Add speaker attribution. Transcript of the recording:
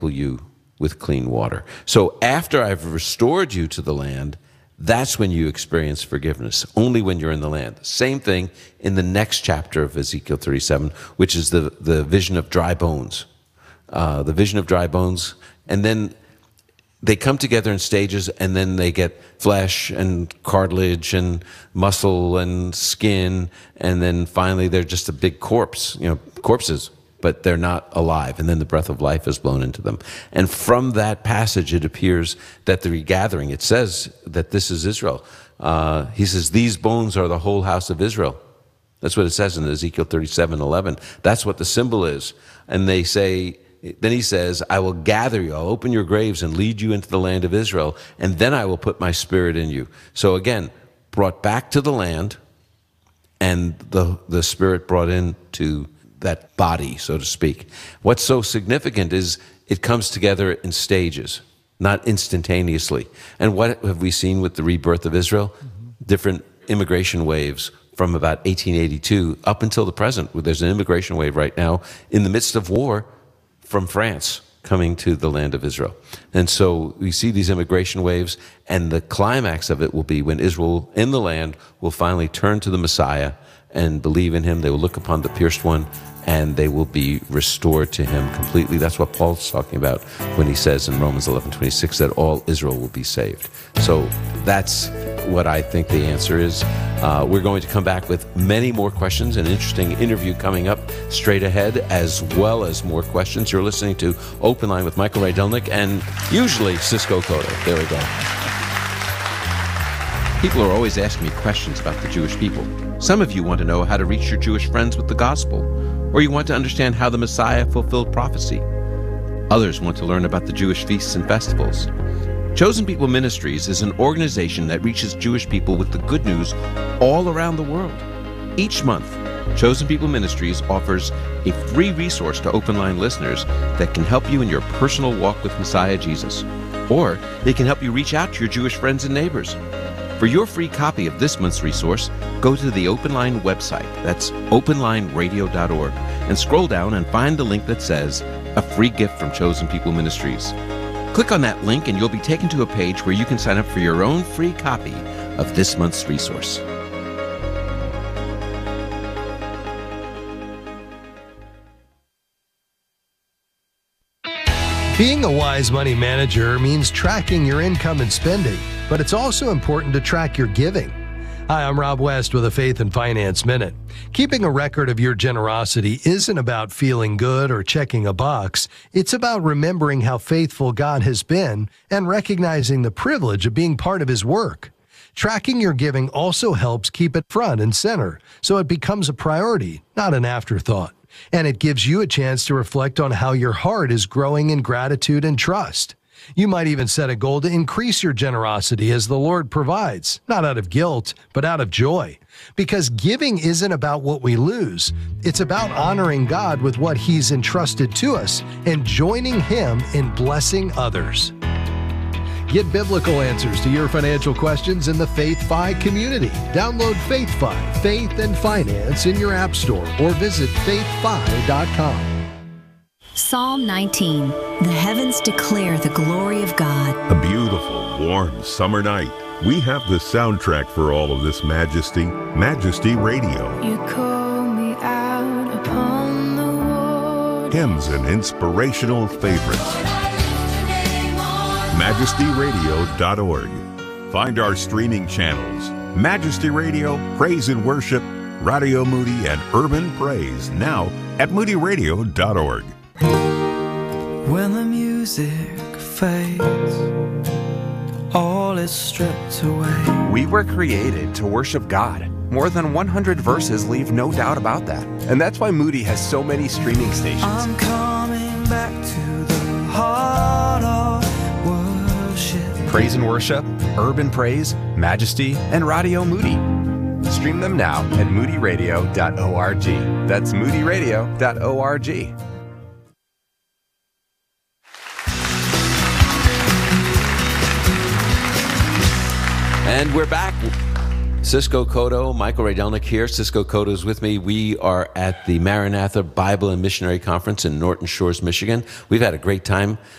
Speaker 1: you with clean water. So after I've restored you to the land, that's when you experience forgiveness, only when you're in the land. Same thing in the next chapter of Ezekiel 37, which is the vision of dry bones. The vision of dry bones, and then they come together in stages, and then they get flesh and cartilage and muscle and skin, and then finally they're just a big corpse, corpses, but they're not alive, and then the breath of life is blown into them. And from that passage, it appears that the regathering, it says that this is Israel. He says, these bones are the whole house of Israel. That's what it says in Ezekiel 37:11. That's what the symbol is. And they say, then he says, I will gather you, I'll open your graves and lead you into the land of Israel, and then I will put my spirit in you. So again, brought back to the land, and the spirit brought into that body, so to speak. What's so significant is it comes together in stages, not instantaneously. And what have we seen with the rebirth of Israel? Different immigration waves from about 1882 up until the present. There's an immigration wave right now in the midst of war from France coming to the land of Israel. And so we see these immigration waves, and the climax of it will be when Israel in the land will finally turn to the Messiah and believe in him. They will look upon the pierced one, and they will be restored to him completely. That's what Paul's talking about when he says in Romans 11:26 that all Israel will be saved. So that's what I think the answer is. We're going to come back with many more questions, an interesting interview coming up straight ahead, as well as more questions. You're listening to Open Line with Michael Rydelnik and usually Cisco Cotto. There we go. People are always asking me questions about the Jewish people. Some of you want to know how to reach your Jewish friends with the gospel, or you want to understand how the Messiah fulfilled prophecy. Others want to learn about the Jewish feasts and festivals. Chosen People Ministries is an organization that reaches Jewish people with the good news all around the world. Each month, Chosen People Ministries offers a free resource to Open Line listeners that can help you in your personal walk with Messiah Jesus. Or they can help you reach out to your Jewish friends and neighbors. For your free copy of this month's resource, go to the Open Line website, that's openlineradio.org, and scroll down and find the link that says, A Free Gift from Chosen People Ministries. Click on that link and you'll be taken to a page where you can sign up for your own free copy of this month's resource.
Speaker 2: Being a wise money manager means tracking your income and spending, but it's also important to track your giving. Hi, I'm Rob West with a Faith and Finance Minute. Keeping a record of your generosity isn't about feeling good or checking a box. It's about remembering how faithful God has been and recognizing the privilege of being part of His work. Tracking your giving also helps keep it front and center, so it becomes a priority, not an afterthought. And it gives you a chance to reflect on how your heart is growing in gratitude and trust. You might even set a goal to increase your generosity as the Lord provides, not out of guilt, but out of joy. Because giving isn't about what we lose. It's about honoring God with what He's entrusted to us and joining Him in blessing others. Get biblical answers to your financial questions in the FaithFi community. Download FaithFi, Faith and Finance in your app store or visit faithfi.com.
Speaker 3: Psalm 19. The heavens declare the glory of God.
Speaker 4: A beautiful, warm summer night. We have the soundtrack for all of this majesty, Majesty Radio.
Speaker 5: You call me out upon the water.
Speaker 4: Hymns and inspirational favorites. MajestyRadio.org. Find our streaming channels, Majesty Radio, Praise and Worship, Radio Moody, and Urban Praise, now at MoodyRadio.org.
Speaker 5: When the music fades, all is stripped away.
Speaker 6: We were created to worship God. More than 100 verses leave no doubt about that. And that's why Moody has so many streaming stations.
Speaker 5: I'm coming back to the heart of worship.
Speaker 6: Praise and Worship, Urban Praise, Majesty, and Radio Moody. Stream them now at moodyradio.org. That's moodyradio.org.
Speaker 1: And we're back Cisco Cotto, Michael Rydelnik here. Cisco Cotto is with me. We are at the Maranatha Bible and Missionary Conference in Norton Shores, Michigan. We've had a great time